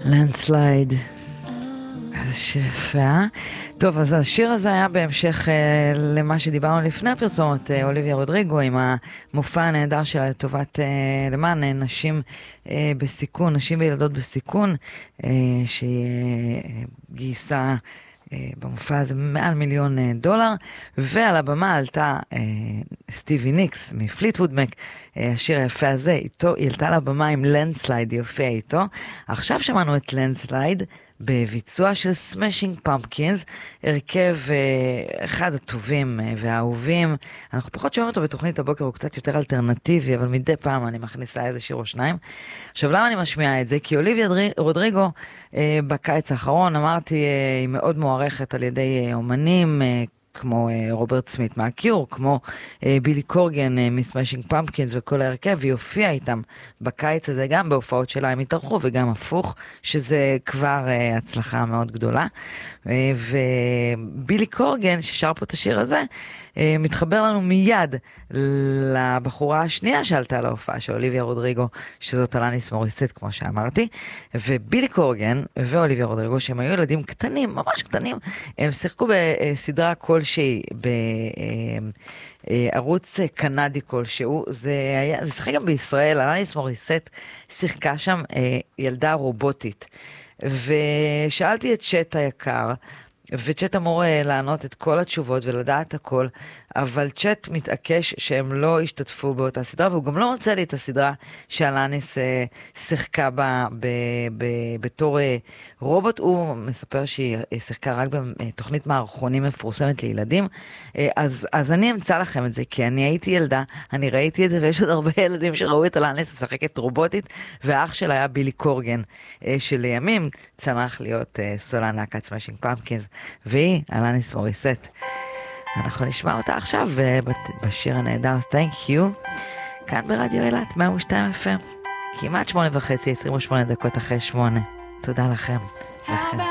לנדסלייד. איזה שפה. טוב, אז השיר הזה היה בהמשך למה שדיברנו לפני הפרסומות, אוליביה רודריגו עם המופע הנהדר שלה לטובת, למען נשים בסיכון, נשים וילדות בסיכון, שהיא גייסה במופע הזה מעל $1,000,000, ועל הבמה עלתה סטיבי ניקס מפליטווד מק, השיר היפה הזה, איתו, היא עלתה לבמה עם לנדסלייד, היא הופיעה איתו. עכשיו שמענו את לנדסלייד בביצוע של סמאשינג פמפקינס, הרכב אחד הטובים והאהובים. אנחנו פחות שומעים אותו בתוכנית הבוקר, הוא קצת יותר אלטרנטיבי, אבל מדי פעם אני מכניסה איזה שיר או שניים. עכשיו, למה אני משמיעה את זה? כי אוליביה רודריגו בקיץ האחרון, אמרתי, היא מאוד מוערכת על ידי אומנים, כמו רוברט סמית מהקיור, כמו בילי קורגן מסמאשינג פמפקינס וכל ההרכב, והיא הופיעה איתם בקיץ הזה, גם בהופעות שלה הם התארחו וגם הפוך, שזה כבר הצלחה מאוד גדולה. ובילי קורגן, ששר פה את השיר הזה, מתחבר לנו מיד לבחורה השנייה שעלתה להופעה של אוליביה רודריגו, שזאת אלניס מוריסט, כמו שאמרתי. ובילי קורגן ואוליביה רודריגו, שהם היו ילדים קטנים, ממש קטנים, הם שיחקו בסדרה כלשהי, בערוץ קנדי כלשהו. זה שיחק גם בישראל, אלניס מוריסט שיחקה שם ילדה רובוטית. ושאלתי את צ'ט היקר, וצ'ט אמור לענות את כל התשובות ולדעת הכל, אבל צ'ט מתעקש שהם לא השתתפו באותה סדרה, והוא גם לא מוצא לי את הסדרה שאלניס שיחקה בה בתור רובוט. הוא מספר שהיא שיחקה רק בתוכנית מערכונים מפורסמת לילדים. אז אני אמצא לכם את זה, כי אני הייתי ילדה, אני ראיתי את זה, ויש עוד הרבה ילדים שראו את אלניס משחקת רובוטית, והאח שלה היה בילי קורגן, שלימים צנח להיות סולן להקת סמאשינג פמפקינס, והיא אלניס מוריסט. אנחנו נשמע אותה עכשיו בשיר הנהדר Thank You, כאן ברדיו אילת 102 FM, כמעט 8:30, 28 דקות אחרי 8. תודה לכם.